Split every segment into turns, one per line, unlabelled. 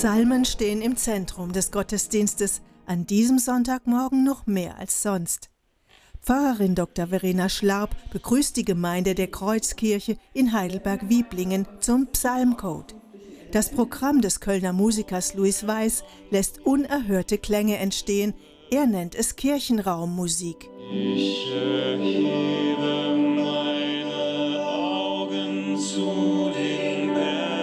Psalmen stehen im Zentrum des Gottesdienstes, an diesem Sonntagmorgen noch mehr als sonst. Pfarrerin Dr. Verena Schlarb begrüßt die Gemeinde der Kreuzkirche in Heidelberg-Wieblingen zum Psalmcode. Das Programm des Kölner Musikers Louis Weiß lässt unerhörte Klänge entstehen. Er nennt es Kirchenraummusik.
Ich erhebe meine Augen zu den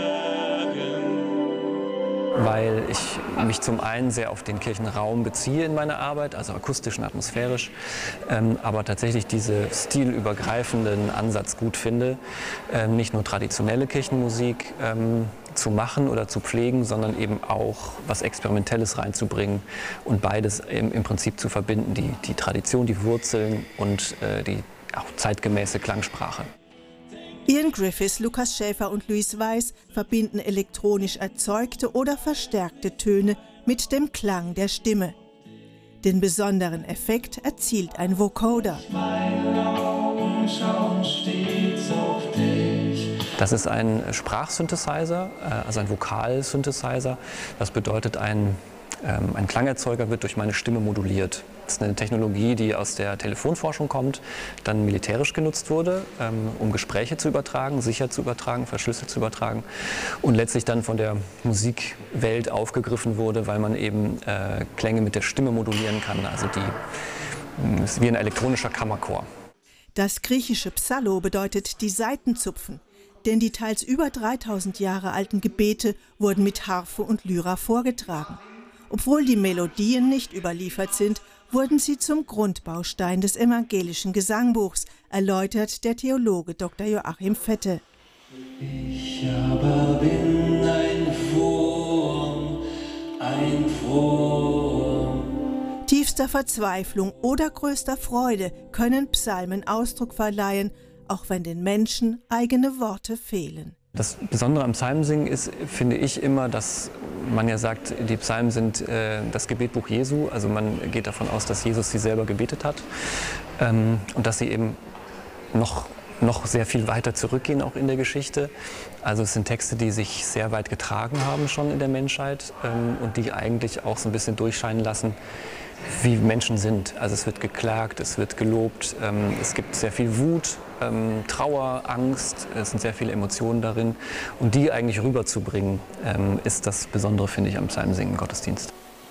Bergen.
Weil ich mich zum einen sehr auf den Kirchenraum beziehe in meiner Arbeit, also akustisch und atmosphärisch, aber tatsächlich diesen stilübergreifenden Ansatz gut finde, nicht nur traditionelle Kirchenmusik zu machen oder zu pflegen, sondern eben auch was Experimentelles reinzubringen und beides im Prinzip zu verbinden, die Tradition, die Wurzeln und die auch zeitgemäße Klangsprache.
Ian Griffiths, Lukas Schäfer und Louis Weiß verbinden elektronisch erzeugte oder verstärkte Töne mit dem Klang der Stimme. Den besonderen Effekt erzielt ein Vocoder.
Meine Augen schauen stets auf dich.
Das ist ein Sprachsynthesizer, also ein Vokalsynthesizer. Das bedeutet, ein Klangerzeuger wird durch meine Stimme moduliert. Das ist eine Technologie, die aus der Telefonforschung kommt, dann militärisch genutzt wurde, um Gespräche zu übertragen, sicher zu übertragen, verschlüsselt zu übertragen und letztlich dann von der Musikwelt aufgegriffen wurde, weil man eben Klänge mit der Stimme modulieren kann. Also ist wie ein elektronischer Kammerchor.
Das griechische Psallo bedeutet die Saiten zupfen, denn die teils über 3000 Jahre alten Gebete wurden mit Harfe und Lyra vorgetragen. Obwohl die Melodien nicht überliefert sind, wurden sie zum Grundbaustein des evangelischen Gesangbuchs, erläutert der Theologe Dr. Joachim Fette.
Ich aber bin ein Wurm, ein Wurm.
Tiefster Verzweiflung oder größter Freude können Psalmen Ausdruck verleihen, auch wenn den Menschen eigene Worte fehlen.
Das Besondere am Psalmensingen ist, finde ich, immer, dass man ja sagt, die Psalmen sind das Gebetbuch Jesu. Also man geht davon aus, dass Jesus sie selber gebetet hat und dass sie eben noch sehr viel weiter zurückgehen, auch in der Geschichte. Also es sind Texte, die sich sehr weit getragen haben schon in der Menschheit und die eigentlich auch so ein bisschen durchscheinen lassen, wie Menschen sind. Also es wird geklagt, es wird gelobt, es gibt sehr viel Wut, Trauer, Angst, es sind sehr viele Emotionen darin. Und die eigentlich rüberzubringen, ist das Besondere, finde ich, am Psalmensingen im Gottesdienst.